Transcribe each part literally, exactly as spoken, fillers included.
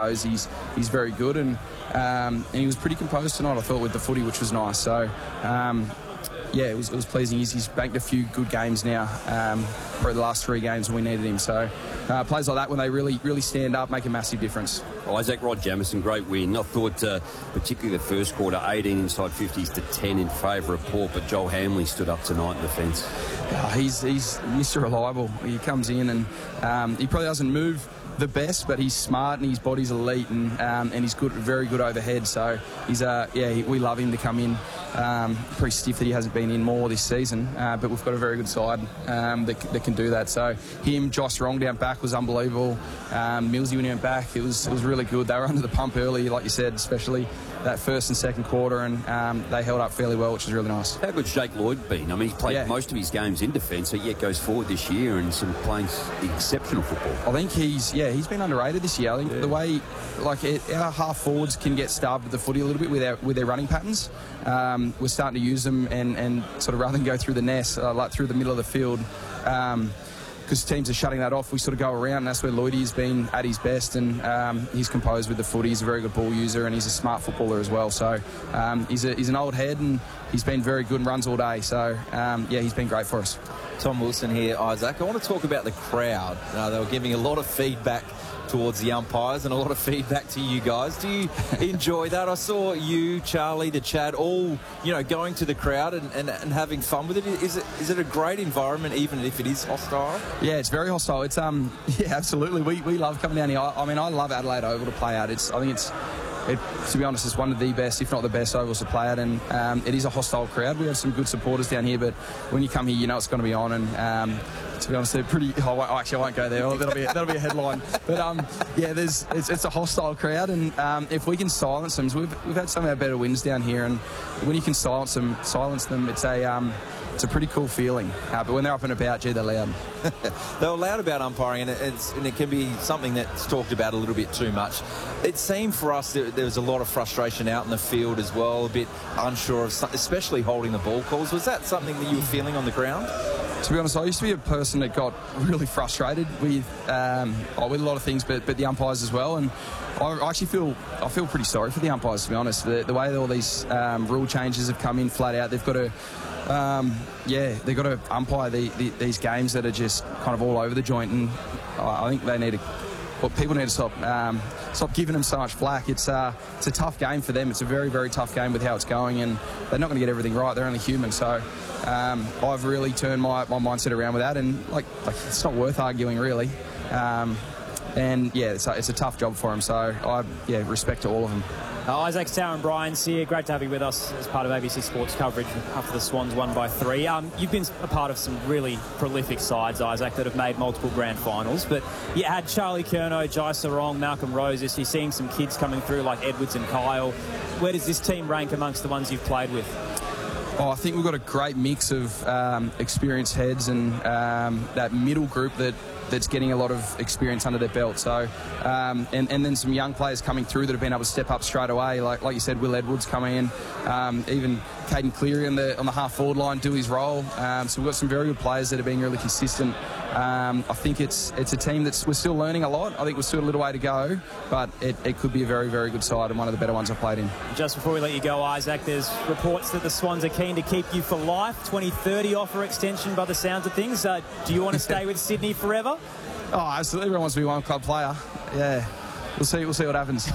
goes, he's he's very good, and um, and he was pretty composed tonight, I thought, with the footy, which was nice. So. Um, Yeah, it was, it was pleasing. He's, he's banked a few good games now, um, for the last three games when we needed him. So uh, plays like that, when they really really stand up, make a massive difference. Isaac, Rod Jamieson, great win. I thought uh, particularly the first quarter, eighteen inside fifties to ten in favour of Port, but Joel Hamley stood up tonight in defence. Oh, he's, he's Mister Reliable. He comes in and um, he probably doesn't move the best, but he's smart and his body's elite, and um, and he's good, very good overhead. So he's uh yeah, he, we love him to come in. Um, pretty stiff that he hasn't been in more this season, uh, but we've got a very good side um, that, that can do that. So him, Josh Wrong down back was unbelievable. Um, Millsy when he went back, it was it was really good. They were under the pump early, like you said, especially that first and second quarter, and um, they held up fairly well, which is really nice. How good's Jake Lloyd been? I mean, he's played yeah. most of his games in defence, but yet goes forward this year and some playing exceptional football. I think he's yeah he's been underrated this year. I think yeah. the way like it, our half forwards can get starved with the footy a little bit with their with their running patterns. Um, we're starting to use them and, and sort of rather than go through the nest, uh, like through the middle of the field, um, because teams are shutting that off, we sort of go around, and that's where Lloydie's been at his best, and um, he's composed with the footy. He's a very good ball user, and he's a smart footballer as well. So um, he's, a, he's an old head, and he's been very good and runs all day. So um, yeah, he's been great for us. Tom Wilson here, Isaac. I want to talk about the crowd. Uh, they were giving a lot of feedback towards the umpires and a lot of feedback to you guys. Do you enjoy that? I saw you, Charlie, to Chad, all, you know, going to the crowd and, and, and having fun with it. Is it is it a great environment, even if it is hostile? Yeah, it's very hostile. It's um yeah, absolutely. We we love coming down here. I, I mean, I love Adelaide Oval to play at. It's I think it's It, to be honest, it's one of the best, if not the best, ovals to play at, and um, it is a hostile crowd. We have some good supporters down here, but when you come here, you know it's going to be on, and um, to be honest, they're pretty. Oh, I actually, I won't go there. That'll be that'll be a headline. But um, yeah, there's it's, it's a hostile crowd, and um, if we can silence them, we've we've had some of our better wins down here, and when you can silence them, silence them, it's a um, it's a pretty cool feeling. Uh, but when they're up and about, gee, they're loud. They're loud about umpiring, and, it's, and it can be something that's talked about a little bit too much. It seemed for us that there was a lot of frustration out in the field as well, a bit unsure of, some, especially holding the ball calls. Was that something that you were feeling on the ground? To be honest, I used to be a person that got really frustrated with um, oh, with a lot of things, but but the umpires as well. And I actually feel I feel pretty sorry for the umpires, to be honest. The, the way that all these um, rule changes have come in flat out, they've got to. Um, yeah, they've got to umpire the, the, these games that are just kind of all over the joint, and I, I think they need to. Well, people need to stop um, stop giving them so much flack. It's uh, it's a tough game for them. It's a very very tough game with how it's going, and they're not going to get everything right. They're only human, so um, I've really turned my, my mindset around with that, and like, like it's not worth arguing really. Um, and yeah, it's a, it's a tough job for them. So I yeah respect to all of them. Uh, Isaac, Sauer and Brian's here. Great to have you with us as part of A B C Sports coverage after the Swans won by three. Um, you've been a part of some really prolific sides, Isaac, that have made multiple grand finals. But you had Charlie Curnow, Jai Sarong, Malcolm Roses. You're seeing some kids coming through like Edwards and Kyle. Where does this team rank amongst the ones you've played with? Oh, I think we've got a great mix of um, experienced heads and um, that middle group that that's getting a lot of experience under their belt. So, um, and, and then some young players coming through that have been able to step up straight away. Like like you said, Will Edwards coming in, um, even Caden Cleary on the on the half forward line do his role. Um, so we've got some very good players that are being really consistent. Um, I think it's it's a team that's we're still learning a lot. I think we're still a little way to go, but it, it could be a very very good side and one of the better ones I've played in. Just before we let you go, Isaac, there's reports that the Swans are keen to keep you for life. twenty thirty offer extension by the sounds of things. Uh, do you want to stay with Sydney forever? Oh, absolutely. Everyone wants to be one club player. Yeah. We'll see, we'll see what happens.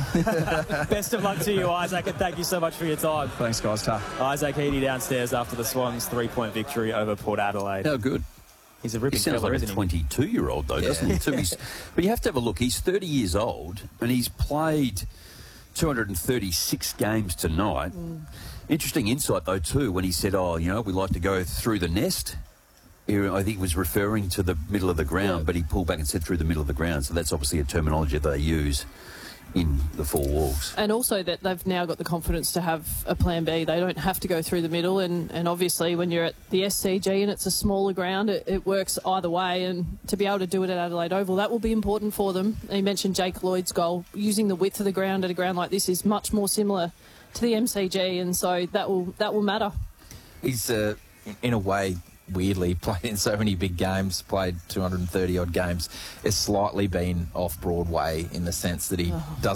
Best of luck to you, Isaac, and thank you so much for your time. Thanks, guys. Ta. Isaac Heaney downstairs after the Swans' three-point victory over Port Adelaide. How good. He's a ripping he sounds fella, like a twenty-two-year-old, though, yeah. doesn't he? So he's, but you have to have a look. He's thirty years old, and he's played two hundred thirty-six games tonight. Mm. Interesting insight, though, too, when he said, oh, you know, we like to go through the nest. I think he was referring to the middle of the ground, yeah. but he pulled back and said through the middle of the ground. So that's obviously a terminology they use in the four walls. And also that they've now got the confidence to have a plan B. They don't have to go through the middle, and, and obviously when you're at the S C G and it's a smaller ground, it, it works either way, and to be able to do it at Adelaide Oval, that will be important for them. And you mentioned Jake Lloyd's goal. Using the width of the ground at a ground like this is much more similar to the M C G, and so that will that will matter. He's, uh, in a way, weirdly played in so many big games, played two hundred thirty odd games, has slightly been off Broadway in the sense that he oh. doesn't